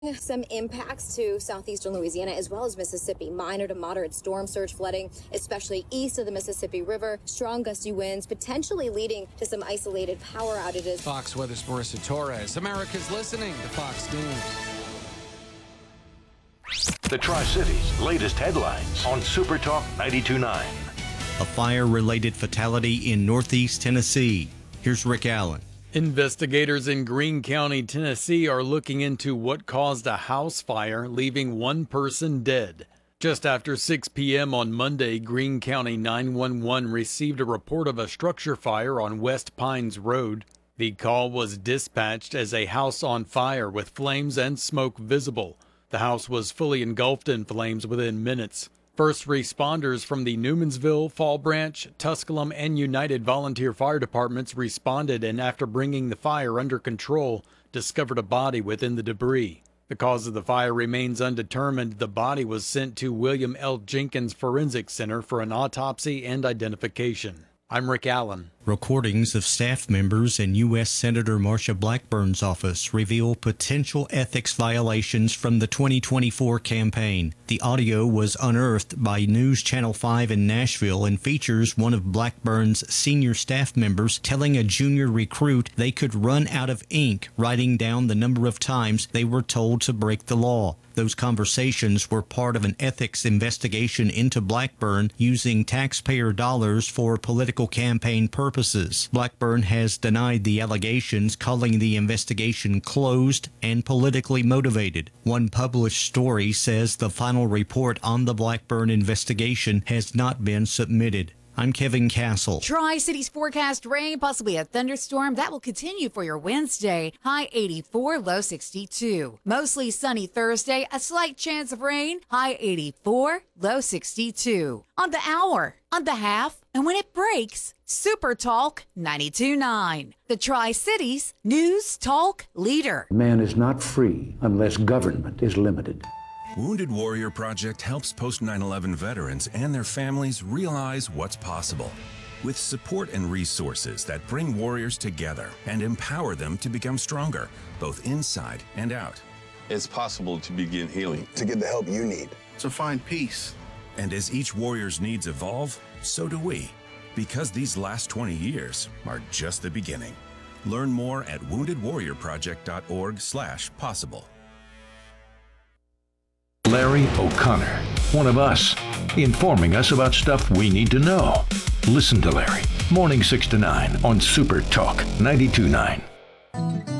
Some impacts to southeastern Louisiana as well as Mississippi. Minor to moderate storm surge flooding, especially east of the Mississippi River. Strong gusty winds potentially leading to some isolated power outages. Fox Weather's Marissa Torres. America's listening to Fox News. The Tri-Cities' latest headlines on Super Talk 92.9. A fire-related fatality in northeast Tennessee. Here's Rick Allen. Investigators in Greene County, Tennessee are looking into what caused a house fire, leaving one person dead. Just after 6 p.m. on Monday, Greene County 911 received a report of a structure fire on West Pines Road. The call was dispatched as a house on fire with flames and smoke visible. The house was fully engulfed in flames within minutes. First responders from the Newmansville, Fall Branch, Tusculum, and United Volunteer Fire Departments responded, and after bringing the fire under control, discovered a body within the debris. The cause of the fire remains undetermined. The body was sent to William L. Jenkins Forensic Center for an autopsy and identification. I'm Rick Allen. Recordings of staff members in U.S. Senator Marsha Blackburn's office reveal potential ethics violations from the 2024 campaign. The audio was unearthed by News Channel 5 in Nashville and features one of Blackburn's senior staff members telling a junior recruit they could run out of ink, writing down the number of times they were told to break the law. Those conversations were part of an ethics investigation into Blackburn using taxpayer dollars for political campaign purposes. Blackburn has denied the allegations, calling the investigation closed and politically motivated. One published story says the final report on the Blackburn investigation has not been submitted. I'm Kevin Castle. Tri-Cities forecast rain, possibly a thunderstorm. That will continue for your Wednesday. High 84, low 62. Mostly sunny Thursday, a slight chance of rain. High 84, low 62. On the hour, on the half, and when it breaks, Super Talk 92.9. The Tri-Cities News Talk Leader. Man is not free unless government is limited. Wounded Warrior Project helps post 9/11 veterans and their families realize what's possible. With support and resources that bring warriors together and empower them to become stronger, both inside and out. It's possible to begin healing. To get the help you need. To find peace. And as each warrior's needs evolve, so do we. Because these last 20 years are just the beginning. Learn more at woundedwarriorproject.org/possible. Larry O'Connor, one of us, informing us about stuff we need to know. Listen to Larry, morning 6 to 9 on Super Talk 92.9.